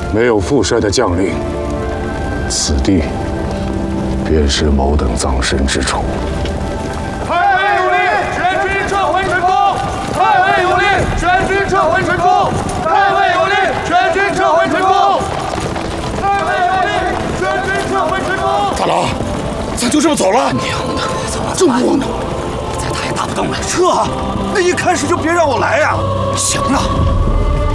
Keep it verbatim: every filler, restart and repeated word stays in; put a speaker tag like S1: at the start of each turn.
S1: 没有副帅的将令，此地便是某等葬身之处。
S2: 太尉有令，全军撤回水库！太尉有令，全军撤回水库！太尉有令，全军撤回水库！太尉有令，全军撤回水库！
S3: 大郎，咱就这么走了？
S4: 娘的，怎么
S3: 这窝囊！
S4: 再打也打不动了。
S5: 撤！那一开始就别让我来呀！
S4: 行了。